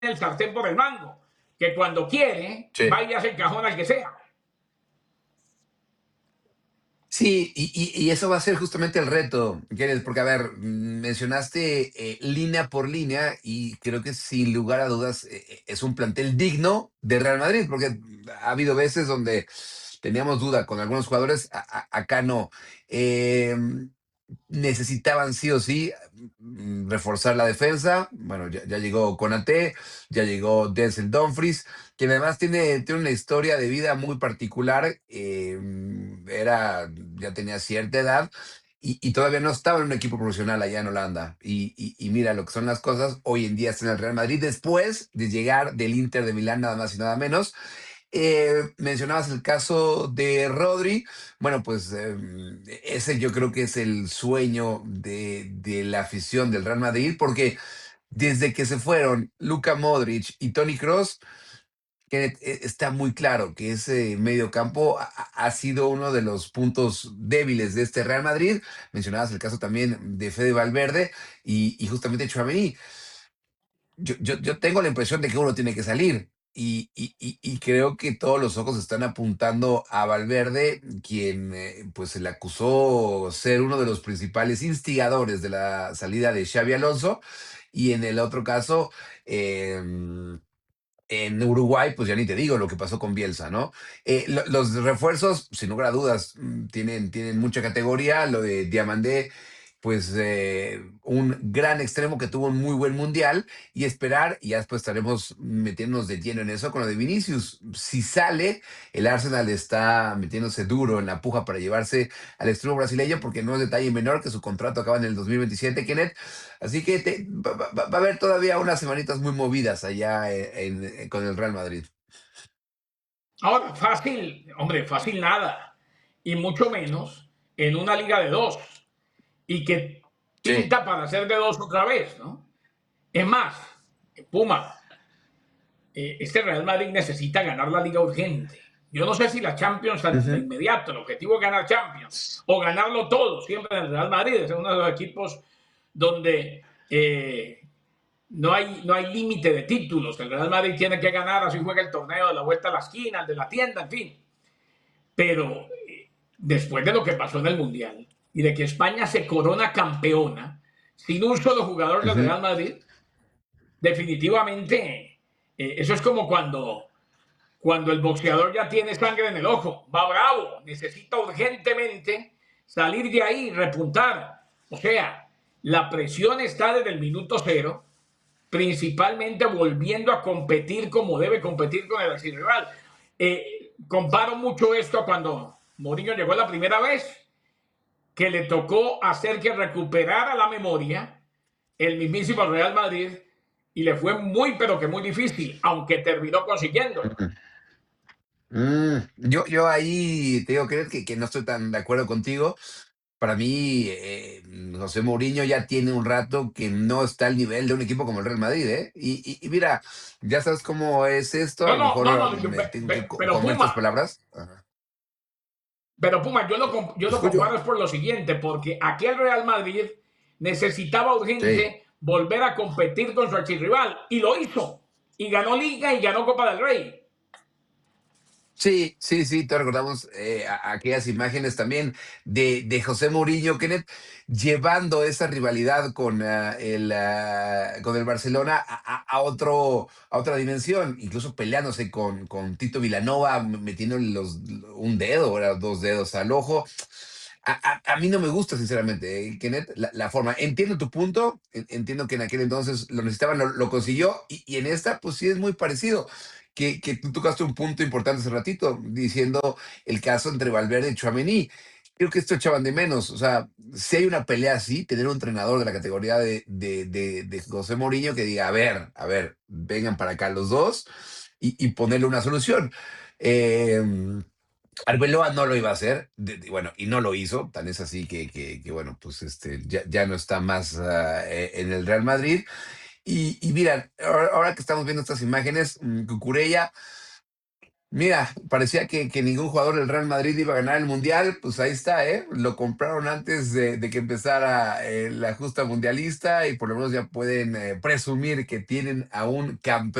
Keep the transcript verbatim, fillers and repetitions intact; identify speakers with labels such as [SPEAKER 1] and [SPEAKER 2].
[SPEAKER 1] el sartén por el mango, que cuando quiere
[SPEAKER 2] Sí.
[SPEAKER 1] va y hace el cajón al que sea.
[SPEAKER 2] Sí, y, y- y eso va a ser justamente el reto, Kenneth, porque a ver, mm, mencionaste eh, línea por línea y creo que sin lugar a dudas eh, eh, es un plantel digno de Real Madrid, porque ha habido veces donde teníamos duda con algunos jugadores, a- a- acá no. Eh, necesitaban sí o sí mm, reforzar la defensa. Bueno, ya, ya llegó Konaté, ya llegó Denzel Dumfries, que además tiene, tiene una historia de vida muy particular. Eh, era, ya tenía cierta edad y, y todavía no estaba en un equipo profesional allá en Holanda. Y, y- y mira lo que son las cosas. Hoy en día está en el Real Madrid después de llegar del Inter de Milán, nada más y nada menos. Eh, mencionabas el caso de Rodri. Bueno, pues eh, ese yo creo que es el sueño de, de la afición del Real Madrid, porque desde que se fueron Luka Modric y Toni Kroos, que eh, está muy claro que ese medio campo ha, ha sido uno de los puntos débiles de este Real Madrid. Mencionabas el caso también de Fede Valverde y, y justamente Tchouaméni. Yo, yo, yo tengo la impresión de que uno tiene que salir. Y, y- y- y creo que todos los ojos están apuntando a Valverde, quien eh, pues se le acusó ser uno de los principales instigadores de la salida de Xavi Alonso. Y en el otro caso, eh, en Uruguay, pues ya ni te digo lo que pasó con Bielsa, ¿no? Eh, lo- los refuerzos, sin lugar a dudas, mm, tienen, tienen mucha categoría. Lo de Diamandé, pues eh, un gran extremo que tuvo un muy buen mundial y esperar, y ya después estaremos metiéndonos de lleno en eso con lo de Vinicius. Si sale, el Arsenal está metiéndose duro en la puja para llevarse al extremo brasileño porque no es detalle menor que su contrato acaba en el dos mil veintisiete, Kenneth. Así que te- va, va- va a haber todavía unas semanitas muy movidas allá en- en- con el Real Madrid.
[SPEAKER 1] Ahora, fácil, hombre, fácil nada. Y mucho menos en una liga de dos. Y que
[SPEAKER 2] Sí.
[SPEAKER 1] pinta para ser de dos otra vez, ¿no? Es más, Puma, eh, este Real Madrid necesita ganar la liga urgente. Yo no sé si la Champions de
[SPEAKER 2] Ujú.
[SPEAKER 1] inmediato, el objetivo es ganar Champions o ganarlo todo, siempre en el Real Madrid. Es uno de los equipos donde eh, no hay, no hay límite de títulos. El Real Madrid tiene que ganar, así juega el torneo de la vuelta a la esquina, el de la tienda, en fin. Pero eh, después de lo que pasó en el Mundial y de que España se corona campeona sin un solo jugador del
[SPEAKER 2] Ujú.
[SPEAKER 1] Real Madrid, definitivamente eh, eso es como cuando, cuando el boxeador ya tiene sangre en el ojo, va bravo, necesita urgentemente salir de ahí y repuntar. O sea, la presión está desde el minuto cero, principalmente volviendo a competir como debe competir con el archirrival. Eh, comparo mucho esto a cuando Mourinho llegó la primera vez, que le tocó hacer que recuperara la memoria el mismísimo Real Madrid y le fue muy, pero que muy difícil, aunque terminó consiguiéndolo.
[SPEAKER 2] Ujú. Mm, yo, yo ahí te digo que, que, que no estoy tan de acuerdo contigo. Para mí, eh, José Mourinho ya tiene un rato que no está al nivel de un equipo como el Real Madrid, ¿eh? Y, y- y mira, ya sabes cómo es esto, a
[SPEAKER 1] No,
[SPEAKER 2] lo
[SPEAKER 1] no, no,
[SPEAKER 2] mejor
[SPEAKER 1] no,
[SPEAKER 2] me tengo que co-
[SPEAKER 1] pero
[SPEAKER 2] comer estas
[SPEAKER 1] Puma,
[SPEAKER 2] palabras. Ajá.
[SPEAKER 1] pero Puma, yo lo, yo
[SPEAKER 2] Te
[SPEAKER 1] lo
[SPEAKER 2] escucho.
[SPEAKER 1] comparo es por lo siguiente, porque aquel Real Madrid necesitaba
[SPEAKER 2] Sí.
[SPEAKER 1] urgente volver a competir con su archirrival y lo hizo. Y ganó Liga y ganó Copa del Rey.
[SPEAKER 2] Sí, sí, sí, te recordamos eh, a- aquellas imágenes también de, de José Mourinho, Kenneth, llevando esa rivalidad con, ah, el, ah, con el Barcelona a, a- a otro, a otra dimensión, incluso peleándose con, con Tito Vilanova, m- metiéndole los, un dedo, ahora dos dedos al ojo. A, a- a mí no me gusta, sinceramente, eh, Kenneth, la, la forma. Entiendo tu punto, en- entiendo que en aquel entonces lo necesitaban, lo, lo consiguió, y, y en esta, pues sí es muy parecido que, que tú tocaste un punto importante hace ratito, diciendo el caso entre Valverde y Tchouaméni. Creo que esto echaban de menos. O sea, si hay una pelea así, tener un entrenador de la categoría de, de, de, de José Mourinho que diga, a ver, a ver, vengan para acá los dos y, y ponerle una solución. Eh, Arbeloa no lo iba a hacer, de- de- bueno, y no lo hizo, tan es así que, que, que, bueno, pues este, ya, ya no está más ah, eh, en el Real Madrid. Y, y mira, ahora, ahora que estamos viendo estas imágenes, mm, Cucurella, Mira, parecía que, que ningún jugador del Real Madrid iba a ganar el Mundial, pues ahí está, ¿eh? Lo compraron antes de, de que empezara eh, la justa mundialista y por lo menos ya pueden eh, presumir que tienen a un campeón